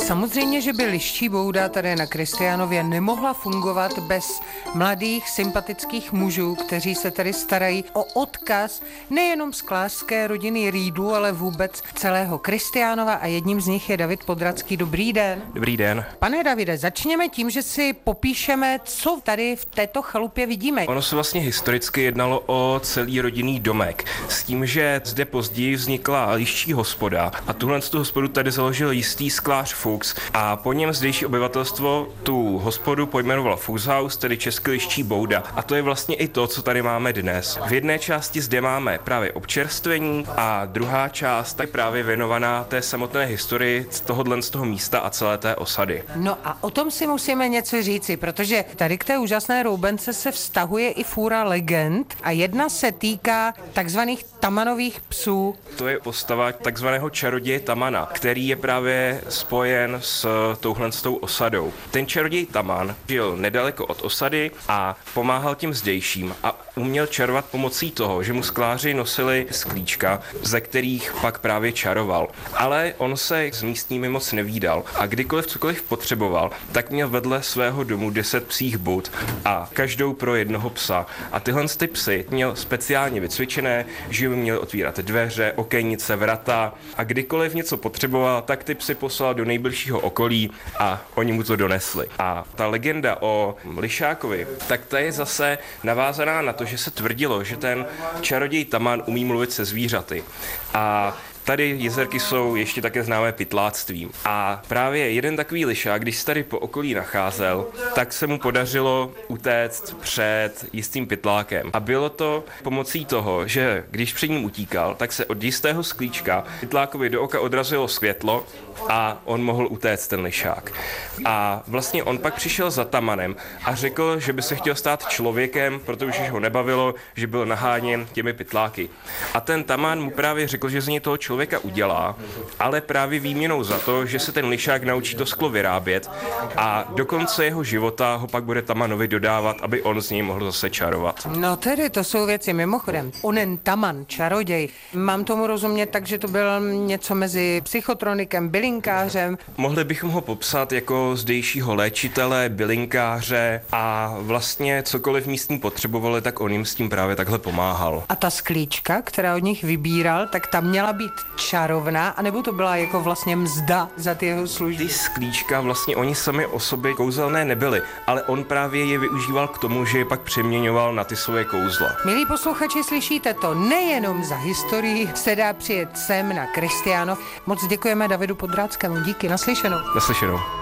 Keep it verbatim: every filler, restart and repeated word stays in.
Samozřejmě, že by liščí bouda tady na Kristiánově nemohla fungovat bez mladých, sympatických mužů, kteří se tady starají o odkaz nejenom sklářské rodiny Rýdlů, ale vůbec celého Kristiánova a jedním z nich je David Podradský. Dobrý den. Dobrý den. Pane Davide, začněme tím, že si popíšeme, co tady v této chalupě vidíme. Ono se vlastně historicky jednalo o celý rodinný domek, s tím, že zde později vznikla liščí hospoda a tuhle tu hospodu tady založil jistý sklář Fuchs a po něm zdejší obyvatelstvo tu hospodu pojmenovalo Fuchshaus, tedy česky liščí bouda. A to je vlastně i to, co tady máme dnes. V jedné části zde máme právě občerstvení a druhá část je právě věnovaná té samotné historii z tohohle z toho místa a celé té osady. No a o tom si musíme něco říci, protože tady k té úžasné roubence se vztahuje i fůra legend a jedna se týká takzvaných Tamanových psů. To je postava takzvaného čaroděje Tamana, který je právě spojen s touhle s tou osadou. Ten čaroděj Taman žil nedaleko od osady a pomáhal těm zdejším a uměl čarovat pomocí toho, že mu skláři nosili sklíčka, ze kterých pak právě čaroval. Ale on se s místními moc nevídal a kdykoliv cokoliv potřeboval, tak měl vedle svého domu deset psích bud a každou pro jednoho psa. A tyhle ty psy měl speciálně vycvičené, že by měli otvírat dveře, okenice, vrata a kdykoliv něco potřeboval, tak ty psy poslal do nejbližšího okolí a oni mu to donesli. A ta legenda o Lišákovi, tak ta je zase navázaná na to, že se tvrdilo, že ten čaroděj Taman umí mluvit se zvířaty. A tady jezerky jsou ještě také známé pytláctvím. A právě jeden takový lišák, když se tady po okolí nacházel, tak se mu podařilo utéct před jistým pytlákem. A bylo to pomocí toho, že když před ním utíkal, tak se od jistého sklíčka pytlákovi do oka odrazilo světlo a on mohl utéct, ten lišák. A vlastně on pak přišel za Tamanem a řekl, že by se chtěl stát člověkem, protože ho nebavilo, že byl naháněn těmi pytláky. A ten Taman mu právě řekl, že z něj toho člověka udělá, ale právě výměnou za to, že se ten lišák naučí to sklo vyrábět a do konce jeho života ho pak bude Tamanovi dodávat, aby on z něj mohl zase čarovat. No tedy, to jsou věci mimochodem. Onen Taman, čaroděj, mám tomu rozumět tak, že to byl něco mezi psychotronikem, bylinkářem. Mohli bychom ho popsat jako zdejšího léčitele, bylinkáře a vlastně cokoliv místní potřebovali, tak on jim s tím právě takhle pomáhal. A ta sklíčka, která od nich vybíral, tak ta měla být čarovná, anebo to byla jako vlastně mzda za ty jeho služby? Ty sklíčka vlastně oni sami o sobě kouzelné nebyly, ale on právě je využíval k tomu, že je pak přeměňoval na ty svoje kouzla. Milí posluchači, slyšíte to, nejenom za historii se dá přijet sem na Kristiánov. Moc děkujeme Davidu Podrádskému, díky, naslyšenou. Naslyšenou.